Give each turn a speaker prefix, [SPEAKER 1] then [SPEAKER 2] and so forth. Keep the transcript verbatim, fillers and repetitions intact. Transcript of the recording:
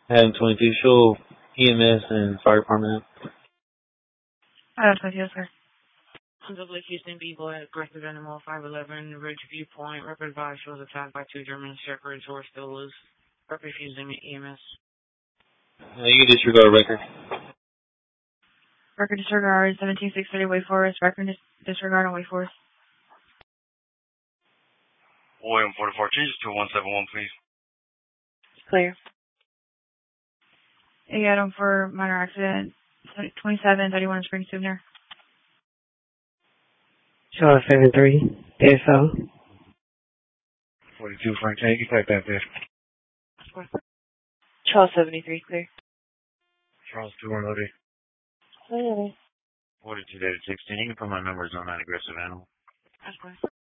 [SPEAKER 1] Adam twenty-two, show E M S and fire department.
[SPEAKER 2] Adam twenty-two, sir.
[SPEAKER 3] Double Houston Beagle at aggressive animal five eleven, Ridge Viewpoint. Record advice was attacked by two German shepherds who are still loose. Record fusing E M S.
[SPEAKER 1] Uh, you can disregard record.
[SPEAKER 2] Record disregard seventeen six thirty Wake Forest. Record dis disregard on Wake Forest.
[SPEAKER 4] William forty-four, change to one seven one, please.
[SPEAKER 2] Clear. A item for minor accident. twenty-seven thirty-one Spring Sooner.
[SPEAKER 5] Charles seven three, S O.
[SPEAKER 4] forty-two, Frank, can you type that there?
[SPEAKER 2] Charles seventy-three, clear.
[SPEAKER 4] Charles two one loaded.
[SPEAKER 2] Clear.
[SPEAKER 4] forty-two, dated sixteen, you can put my numbers on that aggressive animal.
[SPEAKER 3] That's fine.